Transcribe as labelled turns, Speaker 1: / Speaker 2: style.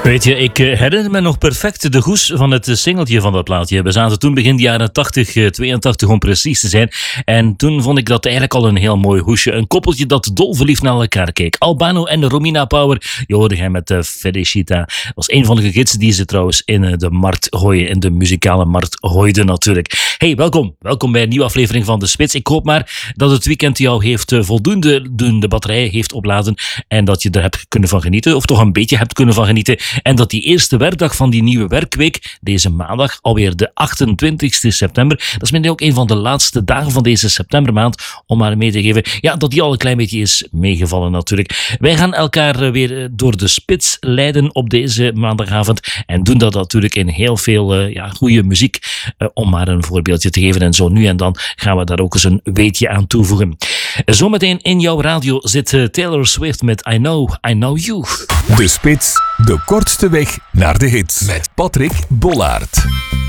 Speaker 1: Weet je, ik herinner me nog perfect de goes van het singeltje van dat plaatje. We zaten toen begin de jaren 82 om precies te zijn. En toen vond ik dat eigenlijk al een heel mooi hoesje. Een koppeltje dat dolverliefd naar elkaar keek. Albano en Romina Power. Je hoorde hij met Felicita. Dat was een van de gids die ze trouwens in de markt gooien. In de muzikale markt gooiden natuurlijk. Hey, welkom. Welkom bij een nieuwe aflevering van De Spits. Ik hoop maar dat het weekend jou heeft voldoende de batterij heeft opladen. En dat je er hebt kunnen van genieten. Of toch een beetje hebt kunnen van genieten. En dat die eerste werkdag van die nieuwe werkweek, deze maandag, alweer de 28 september, dat is misschien ook een van de laatste dagen van deze septembermaand, om maar mee te geven, ja, dat die al een klein beetje is meegevallen natuurlijk. Wij gaan elkaar weer door de spits leiden op deze maandagavond en doen dat natuurlijk in heel veel goede muziek, om maar een voorbeeldje te geven. En zo nu en dan gaan we daar ook eens een weetje aan toevoegen. Zometeen in jouw radio zit Taylor Swift met I Know You.
Speaker 2: De Spits, de kortste weg naar de hits. Met Patrick Bollaert.